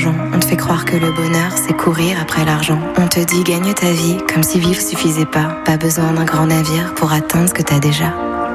l'argent. On te fait croire que le bonheur, c'est courir après l'argent. On te dit gagne ta vie, comme si vivre suffisait pas. Pas besoin d'un grand navire pour atteindre ce que t'as déjà.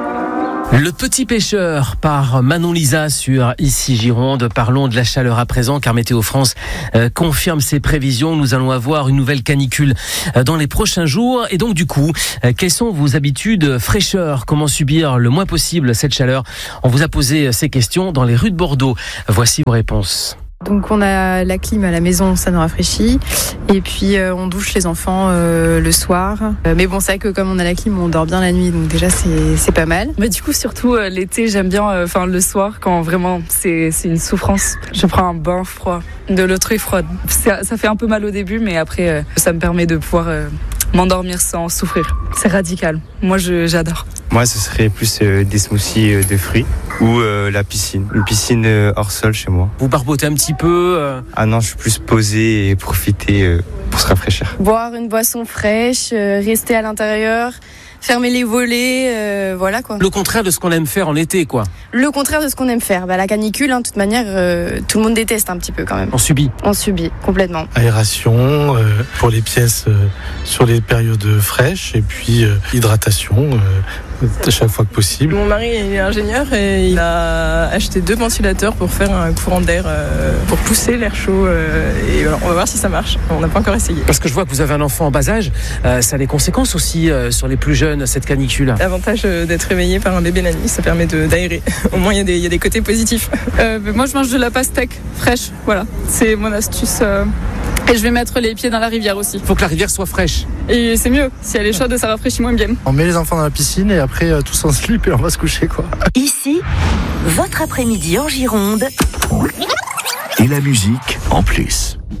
Le Petit Pêcheur par Manon Lisa sur Ici Gironde. Parlons de la chaleur à présent car Météo France confirme ses prévisions. Nous allons avoir une nouvelle canicule dans les prochains jours. Et donc du coup, quelles sont vos habitudes fraîcheur? Comment subir le moins possible cette chaleur? On vous a posé ces questions dans les rues de Bordeaux. Voici vos réponses. Donc on a la clim à la maison, ça nous rafraîchit. Et puis on douche les enfants le soir. Mais bon, c'est vrai que comme on a la clim, on dort bien la nuit, donc déjà c'est pas mal. Mais du coup, surtout l'été, j'aime bien le soir quand vraiment c'est une souffrance. Je prends un bain froid, de l'eau très froide. Ça fait un peu mal au début, mais après ça me permet de pouvoir m'endormir sans souffrir. C'est radical. Moi, j'adore. Moi, ce serait plus des smoothies de fruits ou la piscine. Une piscine hors sol chez moi. Vous barbotez un petit peu Ah non, je suis plus posé et profiter pour se rafraîchir. Boire une boisson fraîche, rester à l'intérieur, fermer les volets, voilà quoi. Le contraire de ce qu'on aime faire en été, quoi. Le contraire de ce qu'on aime faire. La canicule, de toute manière, tout le monde déteste un petit peu quand même. On subit. On subit, complètement. Aération pour les pièces sur les périodes fraîches et puis hydratation à chaque fois que possible. Mon mari est ingénieur et il a acheté 2 ventilateurs pour faire un courant d'air pour pousser l'air chaud et voilà, on va voir si ça marche. On n'a pas encore essayé. Parce que je vois que vous avez un enfant en bas âge, ça a des conséquences aussi sur les plus jeunes, cette canicule. L'avantage d'être réveillé par un bébé nanny, ça permet d'aérer. Au moins il y a des côtés positifs. Moi, je mange de la pastèque fraîche, voilà. C'est mon astuce. Et je vais mettre les pieds dans la rivière aussi. Il faut que la rivière soit fraîche. Et c'est mieux. Si elle est chaude, ça rafraîchit moins bien. On met les enfants dans la piscine et après tous en slip et on va se coucher quoi. Ici, votre après-midi en Gironde. Et la musique en plus.